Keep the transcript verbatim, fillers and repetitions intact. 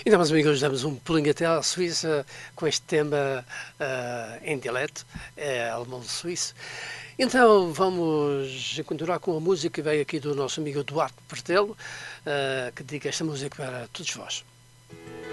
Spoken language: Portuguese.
Então, meus amigos, damos um pulinho até à Suíça com este tema uh, em dialeto, é alemão suíço. Então, vamos continuar com a música que veio aqui do nosso amigo Duarte Portelo, uh, que dedica esta música para todos vós.